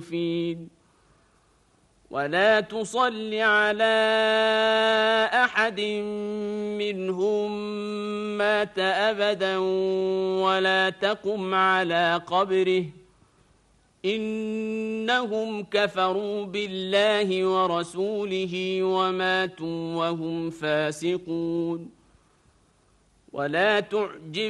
ولا تصل على أحد منهم مات أبدا ولا تقم على قبره إنهم كفروا بالله ورسوله وماتوا وهم فاسقون ولا تعجب